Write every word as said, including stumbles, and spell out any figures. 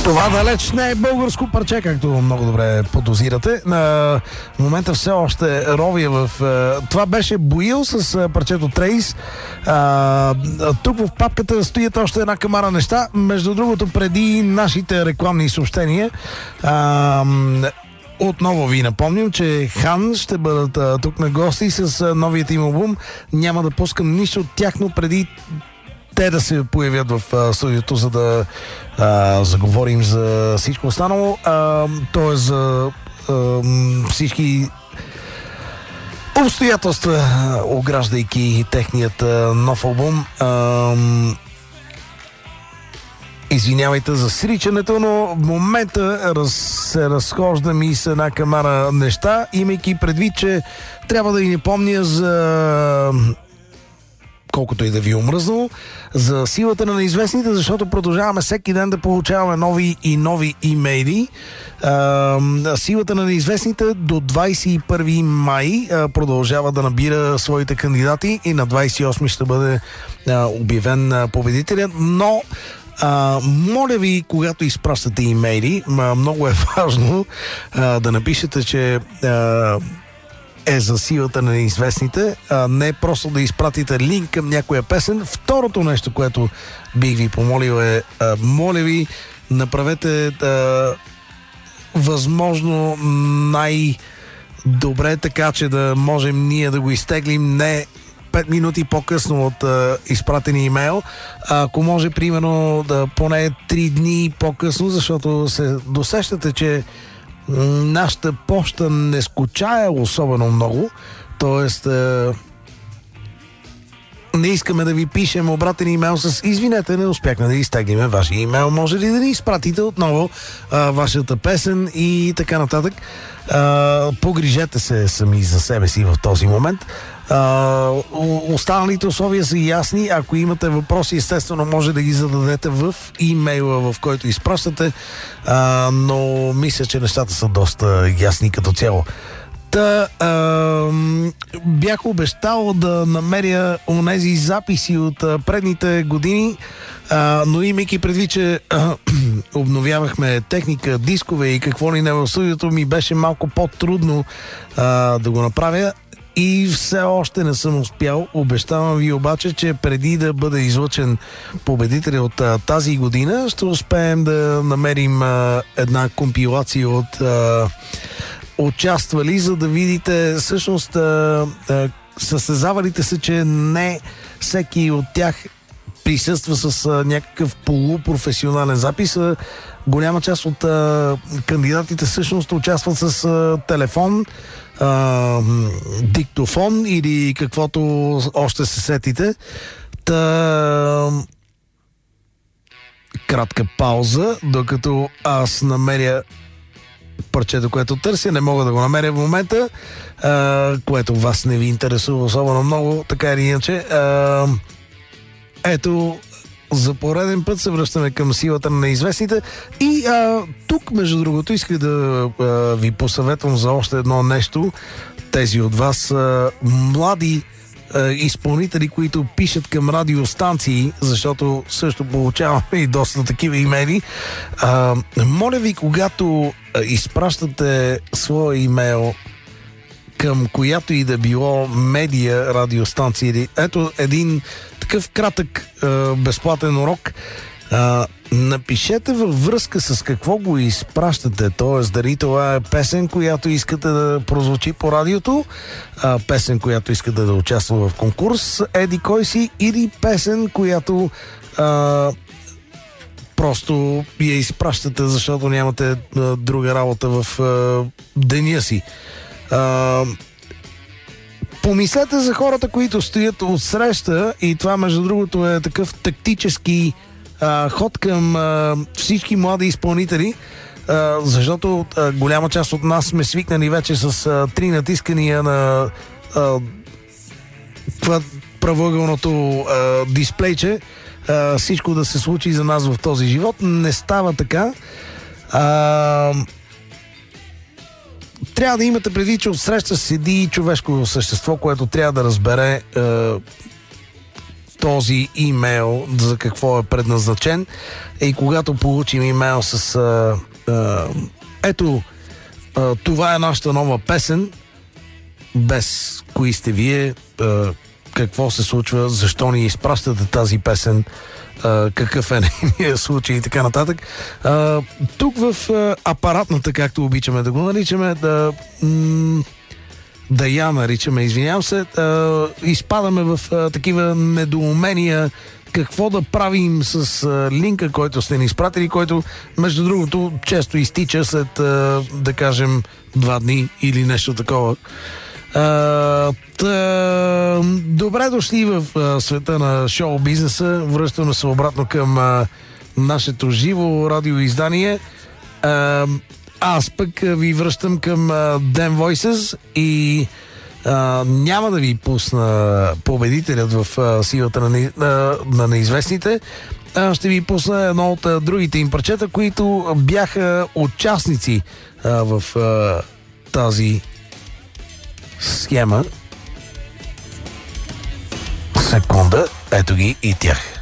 Това далеч не е българско парче, както много добре подозирате. На момента все още ровия в... Това беше Боил с парчето Трейс. А, тук в папката стоят още една камара неща. Между другото, преди нашите рекламни съобщения, а, отново ви напомням, че Хан ще бъдат а, тук на гости с а, новият им албум. Няма да пускам нищо от тяхно преди те да се появят в а, студиото, за да а, заговорим за всичко останало. То е за а, всички обстоятелства, ограждайки техният а, нов албум. А, Извинявайте за сричането, но в момента раз, се разхождам и с една камара неща, имайки предвид, че трябва да ви не помня за... колкото и да ви е омръзнало, за силата на неизвестните, защото продължаваме всеки ден да получаваме нови и нови имейли. А, силата на неизвестните до двадесет и първи май а, продължава да набира своите кандидати и на двадесет и осми ще бъде а, обявен а, победителят, но А, моля ви, когато изпращате имейли, а, много е важно а, да напишете, че а, е за силата на неизвестните, а не просто да изпратите линк към някоя песен. Второто нещо, което бих ви помолил е, а, моля ви, направете а, възможно най-добре, така че да можем ние да го изтеглим не пет минути по-късно от а, изпратени имейл. А, ако може, примерно, да поне три дни по-късно, защото се досещате, че нашата поща не скучае особено много, т.е. не искаме да ви пишем обратен имейл с извинете, не успяхме да изтеглиме вашия имейл, може ли да ни изпратите отново а, вашата песен и така нататък. А, погрижете се сами за себе си в този момент. Uh, останалите условия са ясни. Ако имате въпроси, естествено може да ги зададете в имейла, в който изпращате, uh, но мисля, че нещата са доста ясни като цяло. Та, uh, бях обещал да намеря онези записи от uh, предните години, uh, но имайки предвид, че uh, обновявахме техника, дискове и какво ли не в студиото, ми беше малко по-трудно uh, да го направя. И все още не съм успял. Обещавам ви обаче, че преди да бъде излъчен победител от а, тази година, ще успеем да намерим а, една компилация от а, участвали, за да видите всъщност а, а, състезавалите се, че не всеки от тях присъства с а, някакъв полупрофесионален запис. А, голяма част от а, кандидатите всъщност участват с а, телефон, а, диктофон или каквото още се сетите. Та... Кратка пауза, докато аз намеря парчето, което търся. Не мога да го намеря в момента, а, което вас не ви интересува особено много, така или иначе. А, ето, за пореден път се връщаме към силата на неизвестните. И а, тук, между другото, исках да а, ви посъветвам за още едно нещо. Тези от вас а, млади а, изпълнители, които пишат към радиостанции, защото също получаваме и доста такива имейли. А, моля ви, когато а, изпращате своя имейл към която и да било медия, радиостанция, ето един такъв кратък а, безплатен урок. А, напишете във връзка с какво го изпращате, т.е. дали това е песен, която искате да прозвучи по радиото, а, песен, която искате да участва в конкурс, еди кой си, или песен, която а, просто я изпращате, защото нямате а, друга работа в а, деня си. Uh, помислете за хората, които стоят от среща, и това, между другото, е такъв тактически uh, ход към uh, всички млади изпълнители, uh, защото uh, голяма част от нас сме свикнали вече с uh, три натискания на uh, това правоъгълното uh, дисплейче, uh, всичко да се случи за нас в този живот. Не става така. Uh, Трябва да имате преди, че отсреща седи човешко същество, което трябва да разбере, е, този имейл за какво е предназначен. И когато получим имейл с а, а, ето а, това е нашата нова песен, без кои сте вие, а, какво се случва, защо ни изпращате тази песен, а, какъв е нейният случай и така нататък. А, тук в а, апаратната, както обичаме да го наричаме, да, м- да я наричаме, извинявам се, а, изпадаме в а, такива недоумения какво да правим с а, линка, който сте ни изпратили, който, между другото, често изтича след, а, да кажем, два дни или нещо такова. А, тъ, добре дошли в а, света на шоу-бизнеса. Връщаме се обратно към а, нашето живо радиоиздание. А, аз пък ви връщам към а, Dan Voices и а, няма да ви пусна победителят в а, силата на, не, на, на неизвестните. А, ще ви пусна едно от а, другите им парчета, които бяха участници а, в а, тази схема. Секунда, ето ги и тях.